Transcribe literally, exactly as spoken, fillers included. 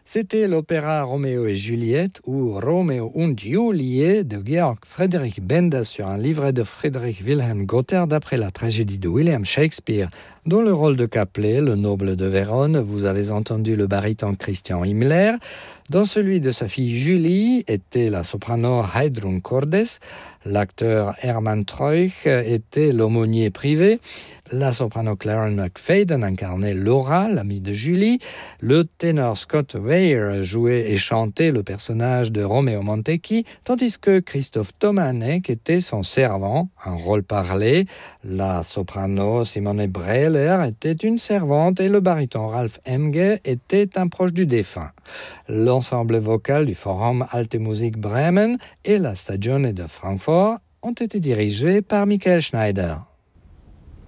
C'était l'opéra Roméo et Juliette ou Roméo und Julie de Georg Friedrich Benda sur un livret de Friedrich Wilhelm Gotthard d'après la tragédie de William Shakespeare. Dans le rôle de Caplé, le noble de Vérone, vous avez entendu le baryton Christian Himmler. Dans celui de sa fille Julie était la soprano Heidrun Cordes. L'acteur Hermann Treuch était l'aumônier privé. La soprano Claren McFadden incarnait Laura, l'amie de Julie. Le ténor Scott Weir jouait et chantait le personnage de Romeo Montecchi, tandis que Christophe Thomanek était son servant, un rôle parlé. La soprano Simone Breller était une servante et le baryton Ralph Emge était un proche du défunt. L'ensemble vocal du Forum Alte Musik Bremen et la Stagione de Francfort ont été dirigés par Michael Schneider.